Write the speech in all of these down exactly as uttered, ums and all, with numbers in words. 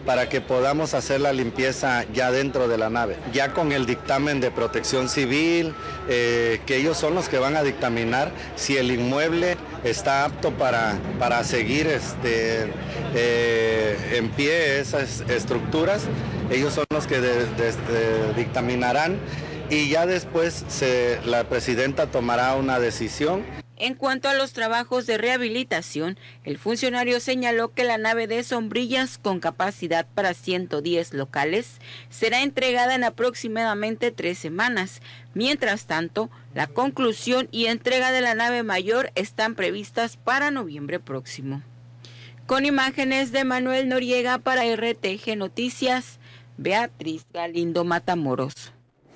para que podamos hacer la limpieza ya dentro de la nave, ya con el dictamen de Protección Civil, eh, que ellos son los que van a dictaminar si el inmueble está apto para, para seguir este, eh, en pie esas estructuras. Ellos son los que de, de, de, dictaminarán y ya después se, la presidenta tomará una decisión. En cuanto a los trabajos de rehabilitación, el funcionario señaló que la nave de sombrillas con capacidad para ciento diez locales será entregada en aproximadamente tres semanas. Mientras tanto, la conclusión y entrega de la nave mayor están previstas para noviembre próximo. Con imágenes de Manuel Noriega para R T G Noticias, Beatriz Galindo Matamoros.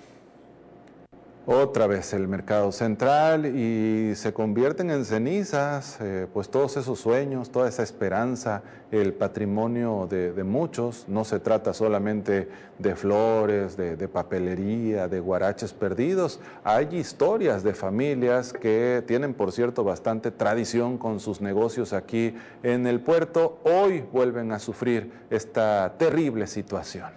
Otra vez el mercado central y se convierten en cenizas, eh, pues todos esos sueños, toda esa esperanza, el patrimonio de, de muchos. No se trata solamente de flores, de, de papelería, de guaraches perdidos. Hay historias de familias que tienen, por cierto, bastante tradición con sus negocios aquí en el puerto. Hoy vuelven a sufrir esta terrible situación.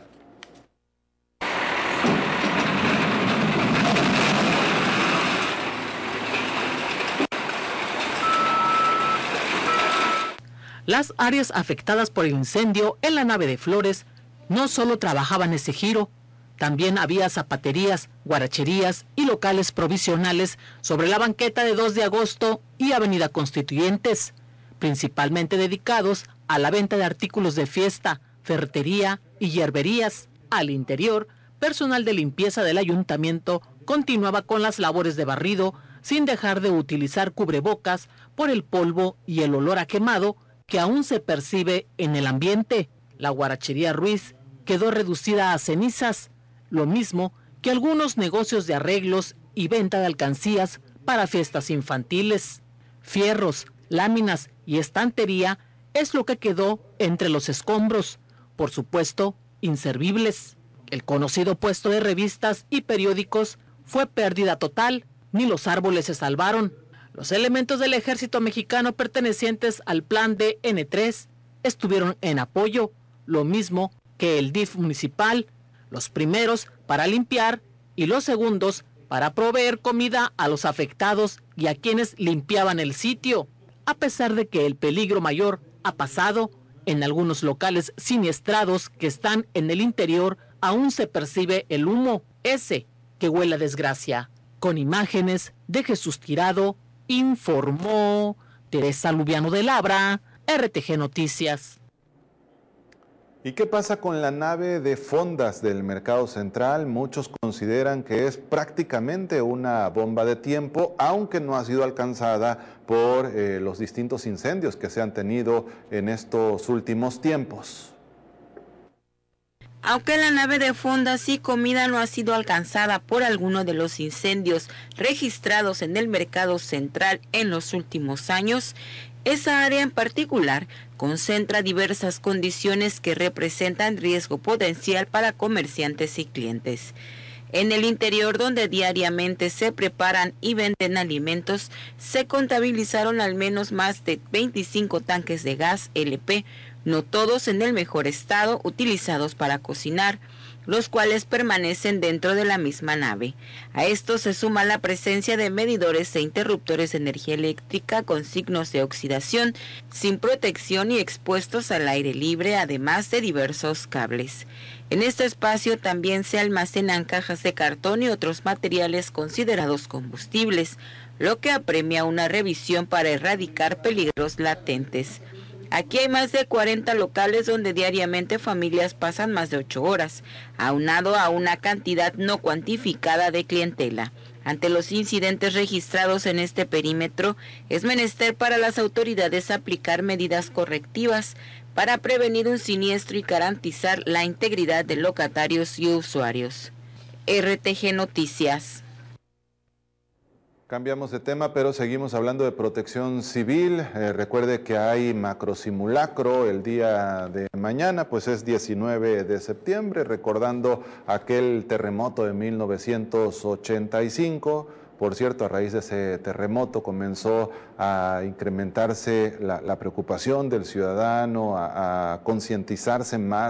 Las áreas afectadas por el incendio en la nave de Flores no solo trabajaban ese giro, también había zapaterías, guaracherías y locales provisionales sobre la banqueta de dos de agosto y Avenida Constituyentes, principalmente dedicados a la venta de artículos de fiesta, ferretería y hierberías. Al interior, personal de limpieza del ayuntamiento continuaba con las labores de barrido sin dejar de utilizar cubrebocas por el polvo y el olor a quemado que aún se percibe en el ambiente. La guarachería Ruiz quedó reducida a cenizas, lo mismo que algunos negocios de arreglos y venta de alcancías para fiestas infantiles. Fierros, láminas y estantería es lo que quedó entre los escombros, por supuesto, inservibles. El conocido puesto de revistas y periódicos fue pérdida total, ni los árboles se salvaron. Los elementos del ejército mexicano pertenecientes al plan de ene tres estuvieron en apoyo, lo mismo que el D I F municipal, los primeros para limpiar y los segundos para proveer comida a los afectados y a quienes limpiaban el sitio. A pesar de que el peligro mayor ha pasado, en algunos locales siniestrados que están en el interior aún se percibe el humo, ese que huele a desgracia. Con imágenes de Jesús Tirado, informó Teresa Lubiano de Labra, R T G Noticias. ¿Y qué pasa con la nave de fondas del mercado central? Muchos consideran que es prácticamente una bomba de tiempo, aunque no ha sido alcanzada por eh, los distintos incendios que se han tenido en estos últimos tiempos. Aunque la nave de fondas y comida no ha sido alcanzada por alguno de los incendios registrados en el mercado central en los últimos años, esa área en particular concentra diversas condiciones que representan riesgo potencial para comerciantes y clientes. En el interior, donde diariamente se preparan y venden alimentos, se contabilizaron al menos más de veinticinco tanques de gas ele pe, no todos en el mejor estado, utilizados para cocinar, los cuales permanecen dentro de la misma nave. A esto se suma la presencia de medidores e interruptores de energía eléctrica con signos de oxidación, sin protección y expuestos al aire libre, además de diversos cables. En este espacio también se almacenan cajas de cartón y otros materiales considerados combustibles, lo que apremia una revisión para erradicar peligros latentes. Aquí hay más de cuarenta locales donde diariamente familias pasan más de ocho horas, aunado a una cantidad no cuantificada de clientela. Ante los incidentes registrados en este perímetro, es menester para las autoridades aplicar medidas correctivas para prevenir un siniestro y garantizar la integridad de locatarios y usuarios. R T G Noticias. Cambiamos de tema, pero seguimos hablando de protección civil. Eh, recuerde que hay macrosimulacro el día de mañana, pues es diecinueve de septiembre, recordando aquel terremoto de mil novecientos ochenta y cinco. Por cierto, a raíz de ese terremoto comenzó a incrementarse la, la preocupación del ciudadano, a, a concientizarse más